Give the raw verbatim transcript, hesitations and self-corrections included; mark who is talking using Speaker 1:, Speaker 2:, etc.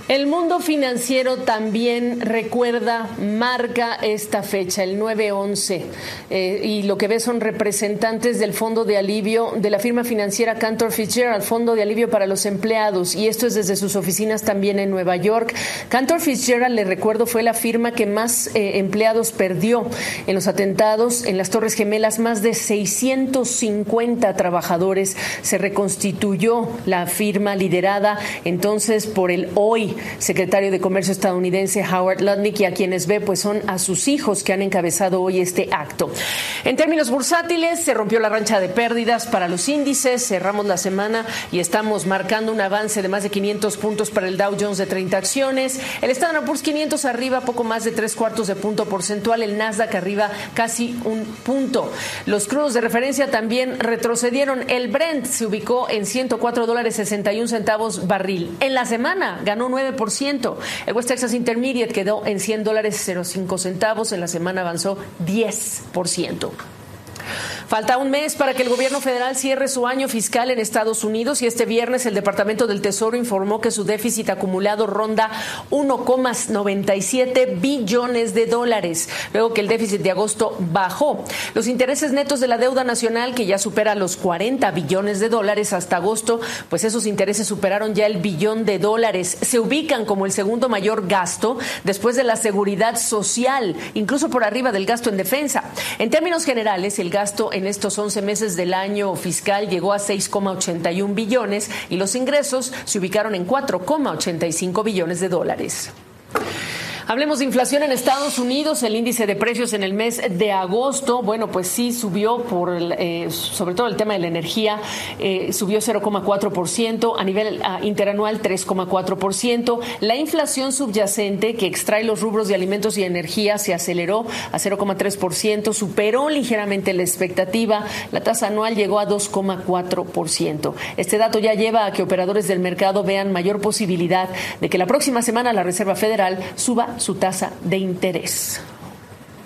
Speaker 1: El mundo financiero también recuerda, marca esta fecha, el nueve once, eh, y lo que ve son representantes del Fondo de Alivio de la firma financiera Cantor Fitzgerald, Fondo de Alivio para los Empleados, y esto es desde sus oficinas también en Nueva York. Cantor Fitzgerald, le recuerdo, fue la firma que más eh, empleados perdió en los atentados en las Torres Gemelas. Más de seiscientos cincuenta trabajadores. Se reconstituyó la firma liderada entonces por el hoy secretario de Comercio estadounidense Howard Lutnick, y a quienes ve pues son a sus hijos que han encabezado hoy este acto. En términos bursátiles, se rompió la rancha de pérdidas para los índices, cerramos la semana y estamos marcando un avance de más de quinientos puntos para el Dow Jones de treinta acciones, el Standard and Poor's quinientos arriba poco más de tres cuartos de punto porcentual, el Nasdaq arriba casi un punto. Los crudos de referencia también retrocedieron, el Brent se ubicó en ciento cuatro dólares sesenta y un centavos barril, en la semana ganó nueve por ciento. El West Texas Intermediate quedó en cien dólares cero cinco centavos. En la semana avanzó diez por ciento. Falta un mes para que el gobierno federal cierre su año fiscal en Estados Unidos, y este viernes el Departamento del Tesoro informó que su déficit acumulado ronda uno coma noventa y siete billones de dólares, luego que el déficit de agosto bajó. Los intereses netos de la deuda nacional, que ya supera los cuarenta billones de dólares hasta agosto, pues esos intereses superaron ya el billón de dólares. Se ubican como el segundo mayor gasto después de la seguridad social, incluso por arriba del gasto en defensa. En términos generales, el gasto en estos once meses del año fiscal llegó a seis coma ochenta y un billones y los ingresos se ubicaron en cuatro coma ochenta y cinco billones de dólares. Hablemos de inflación en Estados Unidos. El índice de precios en el mes de agosto, bueno, pues sí subió por, eh, sobre todo el tema de la energía, eh, subió cero coma cuatro por ciento, a nivel uh, interanual tres coma cuatro por ciento. La inflación subyacente, que extrae los rubros de alimentos y energía, se aceleró a cero coma tres por ciento, superó ligeramente la expectativa. La tasa anual llegó a dos coma cuatro por ciento. Este dato ya lleva a que operadores del mercado vean mayor posibilidad de que la próxima semana la Reserva Federal suba su tasa de interés.